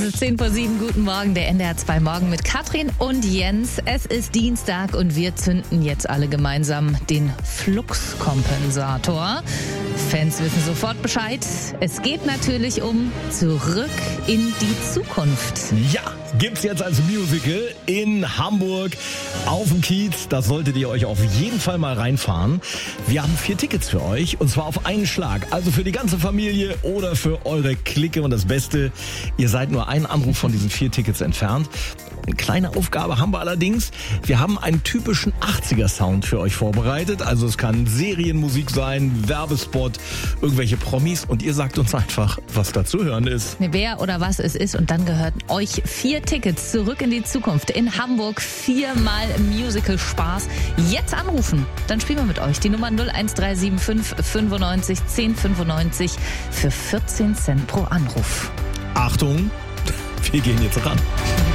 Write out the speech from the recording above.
ist 6:10. Guten Morgen, der NDR 2 Morgen mit Katrin und Jens. Es ist Dienstag und wir zünden jetzt alle gemeinsam den Fluxkompensator. Fans wissen sofort Bescheid. Es geht natürlich um Zurück in die Zukunft. Ja, gibt's jetzt als Musical in Hamburg auf dem Kiez. Das solltet ihr euch auf jeden Fall mal reinfahren. Wir haben 4 Tickets für euch und zwar auf einen Schlag. Also für die ganze Familie oder für eure Clique. Und das Beste, ihr seid nur einen Anruf von diesen 4 Tickets entfernt. Eine kleine Aufgabe haben wir allerdings. Wir haben einen typischen 80er-Sound für euch vorbereitet. Also es kann Serienmusik sein, Werbespot, irgendwelche Promis. Und ihr sagt uns einfach, was da zu hören ist. Wer oder was es ist. Und dann gehören euch 4 Tickets zurück in die Zukunft. In Hamburg 4-mal Musical-Spaß. Jetzt anrufen. Dann spielen wir mit euch. Die Nummer 01375 95 1095 für 14 Cent pro Anruf. Achtung, wir gehen jetzt ran.